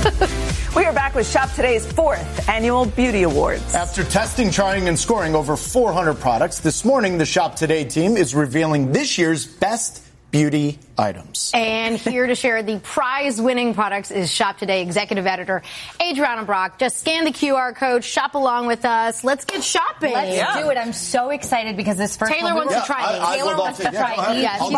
We are back with Shop Today's 4th Annual Beauty Awards. After testing, trying, and scoring over 400 products, this morning the Shop Today team is revealing this year's best beauty items. And here to share the prize-winning products is Shop Today executive editor Adriana Brock. Just scan the QR code, shop along with us. Let's get shopping. Let's do it. I'm so excited because this first Taylor one wants to try it. Taylor wants to try it.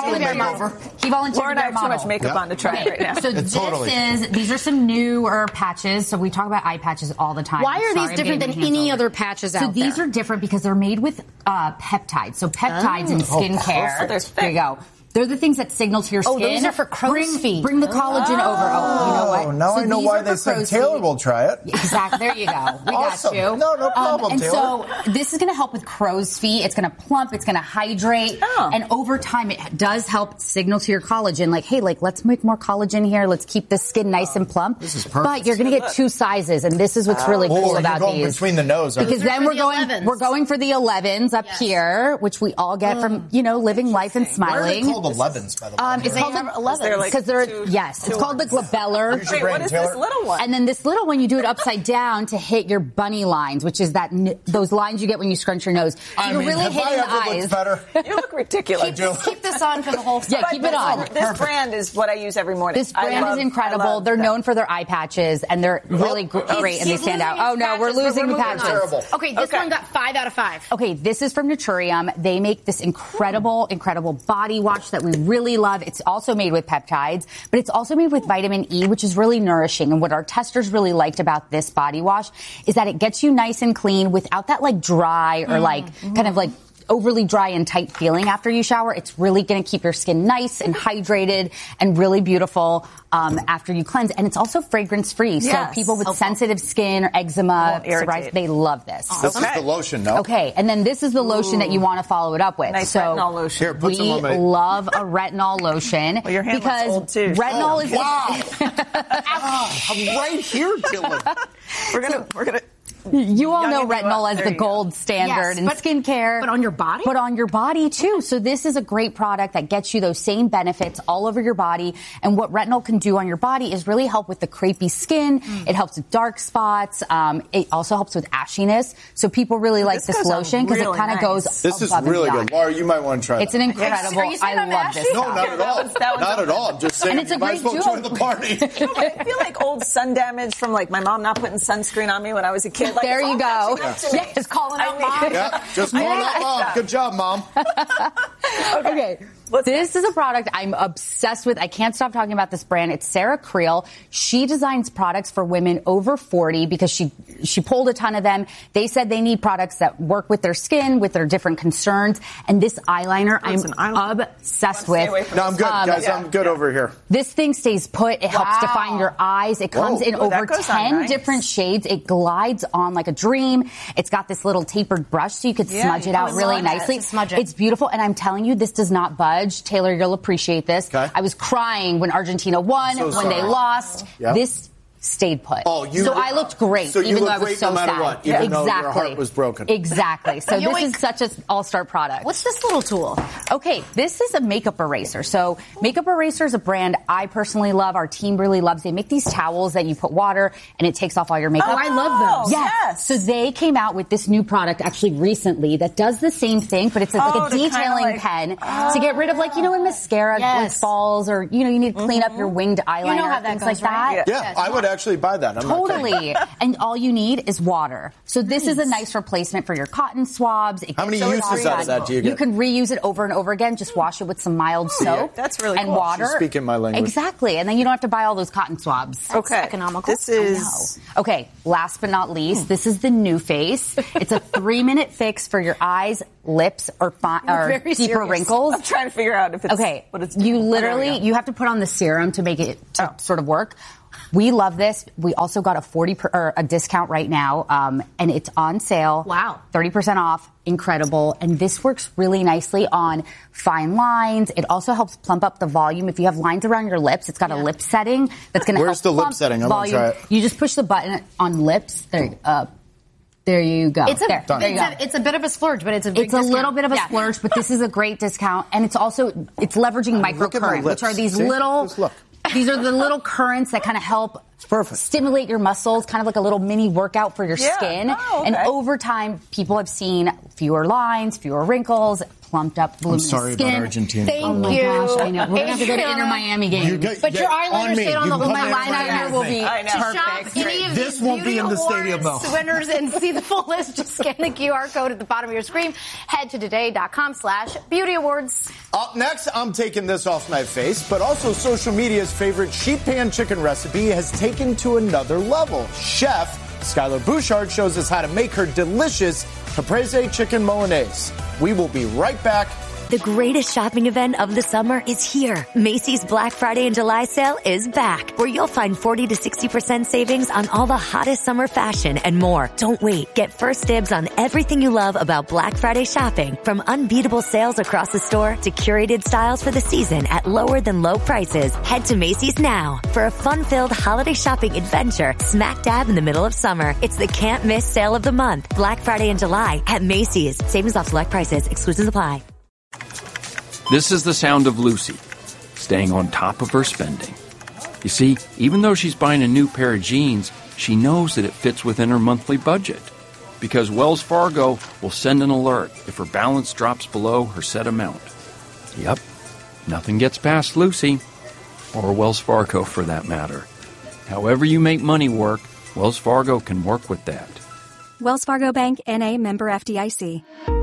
He volunteered Laura and I have too much makeup on to try it right now. So these are some newer patches. So we talk about eye patches all the time. Why are these different than any other patches out there? So these are different because they're made with peptides. So peptides in skincare. There you go. They're the things that signal to your skin. Oh, those are for crow's feet. Bring the collagen over. Oh, you know what? Now I know why they said Taylor will try it. Exactly. There you go. We awesome. got you. No problem, and Taylor. so this is going to help with crow's feet. It's going to plump. It's going to hydrate. Oh. And over time, it does help signal to your collagen, like, hey, let's make more collagen here. Let's keep the skin nice and plump. This is perfect. But you're going to get 2 sizes, and this is what's really cool about you're going these. between the nose. Because then we're going for the 11s up here, which we all get from, living life and smiling. Why are they called 11s, by the way? It's called the 11s because it's called the glabellar. Wait, what is this little one? And then this little one, you do it upside down to hit your bunny lines, which is those lines you get when you scrunch your nose. So you're really hitting the eyes. Better? You look ridiculous. Keep this on for the whole time. Yeah, keep it on. This brand is what I use every morning. This brand is incredible. They're known for their eye patches, and they're really great, and they stand out. Oh, no, we're losing the patches. Okay, this one got 5 out of 5. Okay, this is from Naturium. They make this incredible body wash that we really love. It's also made with peptides, but it's also made with vitamin E, which is really nourishing. And what our testers really liked about this body wash is that it gets you nice and clean without that dry or kind of overly dry and tight feeling after you shower. It's really going to keep your skin nice and hydrated and really beautiful after you cleanse. And it's also fragrance free. Yes. So people with sensitive skin or eczema, psoriasis, they love this. This is the lotion, no? Okay. And then this is the lotion that you want to follow it up with. Nice retinol lotion. Here, put some on my... love a retinol lotion. Well, your hand looks old too. Retinol is... Wow. I'm right here, Dylan. We're gonna. You all know retinol as the gold standard in skincare. But on your body? But on your body, too. So this is a great product that gets you those same benefits all over your body. And what retinol can do on your body is really help with the crepey skin. It helps with dark spots. It also helps with ashiness. So people really like this lotion because it kind of goes This is really good. Laura, you might want to try it. It's an incredible... I love this. No, not at all. Not at all. I'm just saying. And it's a great duo. Join the party. I feel like old sun damage from my mom not putting sunscreen on me when I was a kid. There you go. Just calling out mom. Yeah, just calling out mom. Good job, mom. Okay. This is a product I'm obsessed with. I can't stop talking about this brand. It's Sarah Creel. She designs products for women over 40 because she pulled a ton of them. They said they need products that work with their skin, with their different concerns. And this eyeliner, I'm obsessed with. No, I'm good, guys. I'm good over here. This thing stays put. It helps define your eyes. It comes in over 10 different shades. It glides on like a dream. It's got this little tapered brush so you could smudge it out really nicely. It's beautiful. And I'm telling you, this does not budge. Taylor, you'll appreciate this. Okay. I was crying when Argentina won, when they lost. Yep. This stayed put. So I looked great, so even though I was so no matter sad. What, even though your heart was broken. Exactly. So this is such an all-star product. What's this little tool? Okay, this is a makeup eraser. So Makeup Eraser is a brand I personally love. Our team really loves. They make these towels that you put water and it takes off all your makeup. Oh, I love those. Yes. So they came out with this new product actually recently that does the same thing, but it's like a detailing pen to get rid of when mascara falls or you need to clean up your winged eyeliner, things like that. Yeah, I would actually buy that. Totally. And all you need is water. So this is a nice replacement for your cotton swabs. How many uses out of that do you get? You can reuse it over and over again. Just wash it with some mild soap. That's really and cool. water. She's speaking my language. Exactly. And then you don't have to buy all those cotton swabs. Okay. Economical. This is... Okay. Last but not least, this is the New Face. It's a 3-minute fix for your eyes, lips, or deeper wrinkles. I'm trying to figure out if it's what it's doing. You literally, you have to put on the serum to make it sort of work. We love this. We also got a discount right now, and it's on sale. Wow. 30% off. Incredible. And this works really nicely on fine lines. It also helps plump up the volume. If you have lines around your lips, it's got a lip setting that's going to help Where's the lip plump setting? I'm going to try it. You just push the button on lips. There you go. It's a bit of a splurge, but it's a big discount. Little bit of a splurge, but this is a great discount. And it's leveraging microcurrent, which are these little... These are the little currents that kind of help It's perfect. Stimulate your muscles, kind of like a little mini workout for your skin. Oh, okay. And over time, people have seen fewer lines, fewer wrinkles, plumped up, voluminous I'm sorry skin. about Argentina. Thank Oh my you. gosh, I know. We're going to have to go to Inter Miami game. But your eyeliner stayed on the whole. My eyeliner will be I know. perfect. Any of This these won't be Beauty in the stadium, Awards though. winners and see the full list. Just scan the QR code at the bottom of your screen. Head to today.com/beauty awards. Up next, I'm taking this off my face, but also social media's favorite sheet pan chicken recipe has taken to another level. Chef Skylar Bouchard shows us how to make her delicious caprese chicken Bolognese. We will be right back. The greatest shopping event of the summer is here. Macy's Black Friday and July sale is back, where you'll find 40 to 60% savings on all the hottest summer fashion and more. Don't wait. Get first dibs on everything you love about Black Friday shopping, from unbeatable sales across the store to curated styles for the season at lower than low prices. Head to Macy's now for a fun-filled holiday shopping adventure smack dab in the middle of summer. It's the can't miss sale of the month. Black Friday and July at Macy's. Savings off select prices. Exclusions apply. This is the sound of Lucy, staying on top of her spending. You see, even though she's buying a new pair of jeans, she knows that it fits within her monthly budget. Because Wells Fargo will send an alert if her balance drops below her set amount. Yep, nothing gets past Lucy, or Wells Fargo for that matter. However you make money work, Wells Fargo can work with that. Wells Fargo Bank, N.A., member FDIC.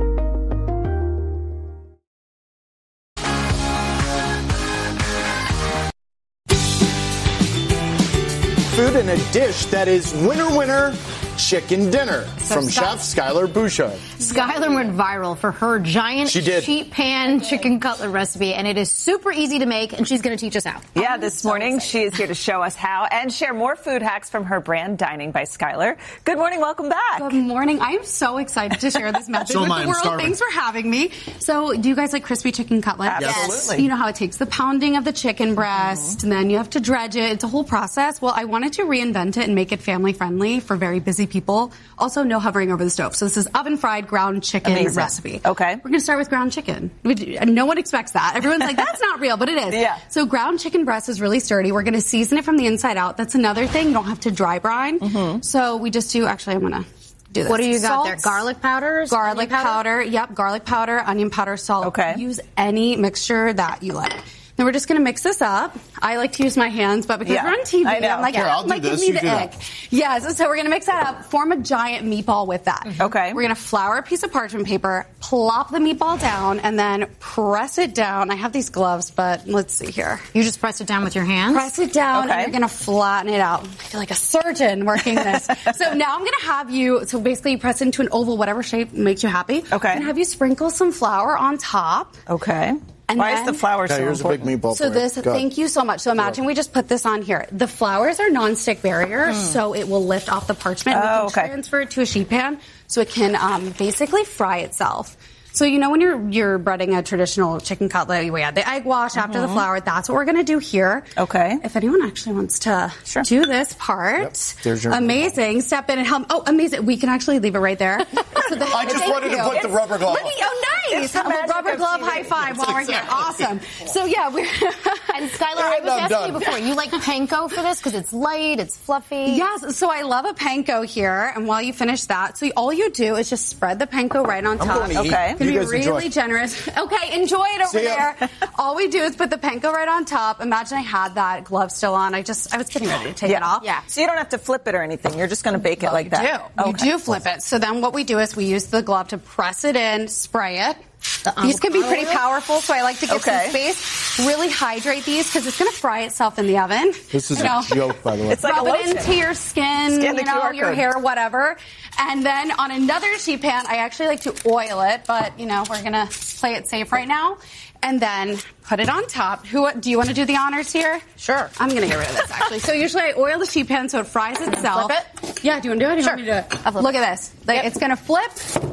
Food in a dish that is winner chicken dinner from Chef Skylar Bouchard. Skylar went viral for her giant sheet pan chicken cutlet recipe, and it is super easy to make, and she's going to teach us how. Yeah, this morning she is here to show us how and share more food hacks from her brand, Dining by Skylar. Good morning, welcome back. Good morning. I am so excited to share this message with the world. Thanks for having me. So, do you guys like crispy chicken cutlets? Yes. Absolutely. You know how it takes the pounding of the chicken breast, and then you have to dredge it. It's a whole process. Well, I wanted to reinvent it and make it family friendly for very busy people. Also, no hovering over the stove. So this is oven fried ground chicken recipe. Okay. We're going to start with ground chicken. No one expects that. Everyone's like, that's not real, but it is. Yeah. So ground chicken breast is really sturdy. We're going to season it from the inside out. That's another thing. You don't have to dry brine. So we just do, actually, I'm going to do this. What do you got Salt, there? Garlic powders? Garlic powder. Yep, garlic powder, onion powder, salt. Okay. Use any mixture that you like. Then we're just going to mix this up. I like to use my hands, but because we're on TV, I'm like, Here, I'll it might do give this, me you the do ick. that. Yes, so we're going to mix that up, form a giant meatball with that. Okay. We're going to flour a piece of parchment paper, plop the meatball down, and then press it down. I have these gloves, but let's see here. You just press it down with your hands? Press it down, Okay. and you're going to flatten it out. I feel like a surgeon working this. So now I'm going to have you, so basically you press it into an oval, whatever shape makes you happy. Okay. I'm going to have you sprinkle some flour on top. Okay. And Why then- is the flour so Here's important? a big meatball. So this, thank you so much. So imagine we just put this on here. The flours are non-stick barrier, so it will lift off the parchment. We can transfer it to a sheet pan, so it can basically fry itself. So you know when you're breading a traditional chicken cutlet, we add the egg wash after the flour. That's what we're going to do here. Okay. If anyone actually wants to do this part, There's your amazing. Step in and help. Oh, amazing. We can actually leave it right there. So I just wanted to put the rubber glove on. nice. It's the A little magic rubber of glove TV. high five while we're here. Awesome. So yeah, we're And Skylar, I was asking you before, you like panko for this because it's light, it's fluffy? Yes, so I love a panko here, and while you finish that, so all you do is just spread the panko right on top. going to eat. Okay. It's going You to be guys really enjoy. generous. Okay, enjoy it over See ya. there. All we do is put the panko right on top. Imagine I had that glove still on. I was getting ready to take it off. Yeah. So you don't have to flip it or anything. You're just going to bake it like that. You do flip it. So then what we do is we use the glove to press it in, spray it. These can be pretty powerful, so I like to give some space. Really hydrate these because it's going to fry itself in the oven. This is a joke, by the way. It's like Rub a it lotion. into your skin, Scan the QR your code. hair, whatever. And then on another sheet pan, I actually like to oil it, but we're going to play it safe right now. And then put it on top. Do you want to do the honors here? Sure. I'm going to get rid of this, actually. So usually I oil the sheet pan so it fries itself. Flip Yeah, do you want to do it? Sure. You want me to I'll flip Look it. at this. It's going to flip.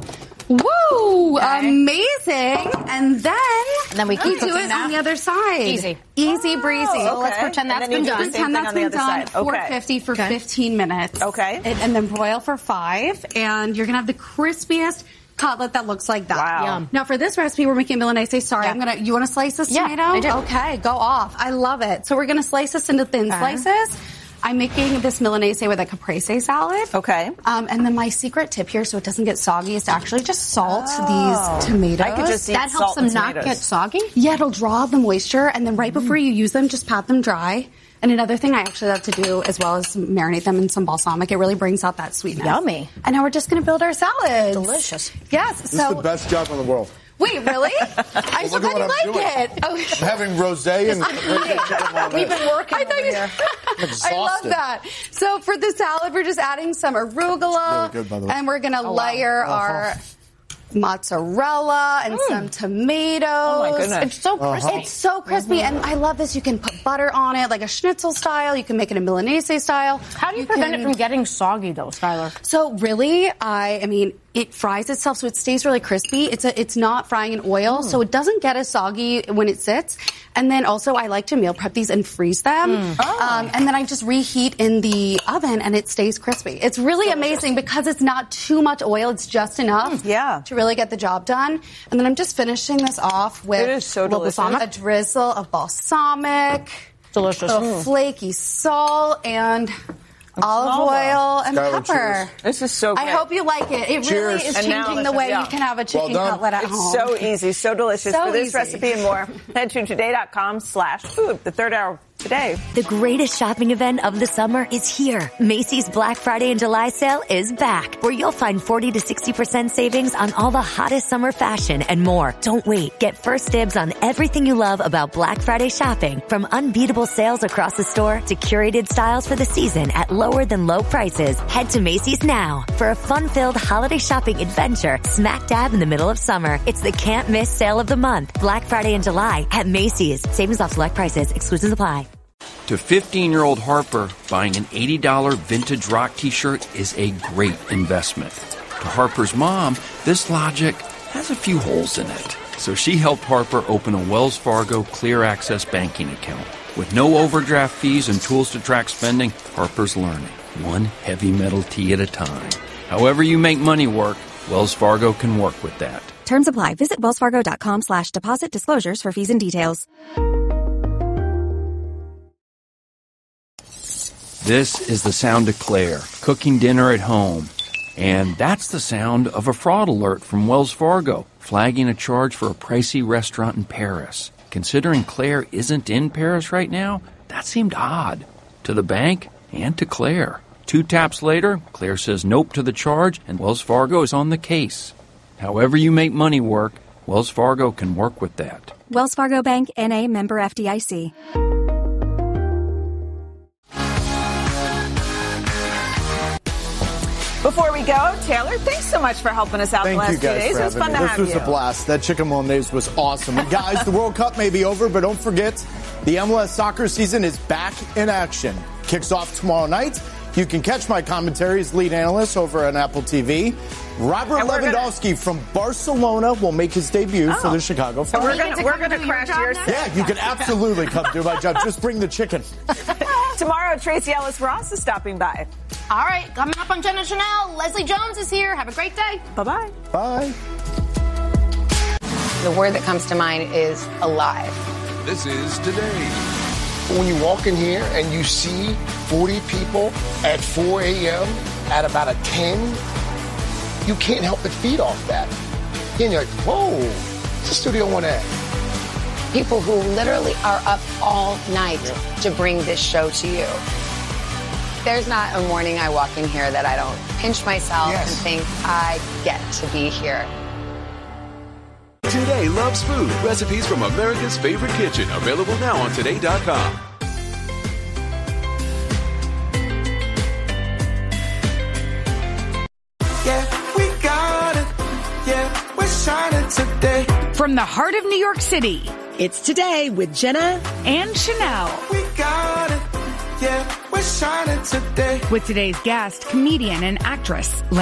Woo! Okay. Amazing. And then we keep do cooking it that? on the other side. Easy. Easy breezy. So let's pretend that's And then been you do done. the same Pretend thing that's on the been other done side. at 450 for 15 minutes. Okay. And then broil for 5. And you're going to have the crispiest cutlet that looks like that. Wow. Yum. Now for this recipe, we're making Milanese. Sorry, you want to slice this tomato? I do. Okay, go off. I love it. So we're going to slice this into thin slices. I'm making this Milanese with a caprese salad. Okay. And then my secret tip here, so it doesn't get soggy, is to actually just salt these tomatoes. I could just eat That helps them not tomatoes. get soggy? Yeah, it'll draw the moisture, and then right before you use them, just pat them dry. And another thing I actually love to do as well is marinate them in some balsamic. It really brings out that sweetness. Yummy. And now we're just going to build our salads. Delicious. Yes. This is the best job in the world. Wait, really? I'm so Look at glad you what I'm like doing. it. Oh. I'm having rosé and We've been working I thought over you. here. I love that. So for the salad, we're just adding some arugula, Really good, by the way. and we're going to layer our mozzarella and some tomatoes. Oh my goodness. It's so crispy. It's so crispy, and I love this. You can put butter on it, like a schnitzel style. You can make it a Milanese style. How do you prevent it from getting soggy, though, Skylar? So really, I mean, it fries itself, so it stays really crispy. It's not frying in oil, so it doesn't get as soggy when it sits. And then also, I like to meal prep these and freeze them. And then I just reheat in the oven, and it stays crispy. It's really amazing because it's not too much oil. It's just enough to really get the job done. And then I'm just finishing this off with It is so delicious. a drizzle of balsamic, Delicious. a flaky salt, and olive oil and Skylar, pepper. cheers. This is so good. I hope you like it. It really Cheers. is And now changing this the way is- yeah. you can have a chicken Well done. cutlet at It's home. so easy, so delicious. So For this easy. recipe and more, head to today.com/food. The third hour today. The greatest shopping event of the summer is here. Macy's Black Friday and July sale is back, where you'll find 40 to 60% savings on all the hottest summer fashion and more. Don't wait. Get first dibs on everything you love about Black Friday shopping, from unbeatable sales across the store to curated styles for the season at lower than low prices. Head to Macy's now for a fun-filled holiday shopping adventure smack dab in the middle of summer. It's the can't miss sale of the month. Black Friday and July at Macy's. Savings off select prices. Exclusions apply. To 15-year-old Harper, buying an $80 vintage rock t-shirt is a great investment. To Harper's mom, this logic has a few holes in it. So she helped Harper open a Wells Fargo Clear Access banking account. With no overdraft fees and tools to track spending, Harper's learning, one heavy metal tea at a time. However you make money work, Wells Fargo can work with that. Terms apply. Visit wellsfargo.com/deposit disclosures for fees and details. This is the sound of Claire, cooking dinner at home. And that's the sound of a fraud alert from Wells Fargo, flagging a charge for a pricey restaurant in Paris. Considering Claire isn't in Paris right now, that seemed odd. To the bank and to Claire. 2 taps later, Claire says nope to the charge, and Wells Fargo is on the case. However you make money work, Wells Fargo can work with that. Wells Fargo Bank, N.A., member FDIC. Before we go, Taylor, thanks so much for helping us out the Thank last you 2 guys days. for It was having fun me. to have This was you. a blast. That chicken Milanese was awesome. And guys, the World Cup may be over, but don't forget, the MLS soccer season is back in action. Kicks off tomorrow night. You can catch my commentary as lead analyst over on Apple TV. Robert And we're Lewandowski from Barcelona will make his debut for the Chicago Fire. And we're gonna crash your set. Yeah, you can absolutely come do my job. Just bring the chicken. Tomorrow, Tracy Ellis Ross is stopping by. All right, coming up on Jenna Chanel, Leslie Jones is here. Have a great day. Bye-bye. Bye. The word that comes to mind is alive. This is Today. When you walk in here and you see 40 people at 4 a.m. at about a 10, you can't help but feed off that. Then you're like, whoa, it's a Studio One ad. People who literally are up all night to bring this show to you. There's not a morning I walk in here that I don't pinch myself and think, I get to be here. Today loves food. Recipes from America's favorite kitchen. Available now on Today.com. Yeah, we got it. Yeah, we're shining today. From the heart of New York City, it's Today with Jenna and Chanel. We got it. Yeah, we're shining today. With today's guest, comedian and actress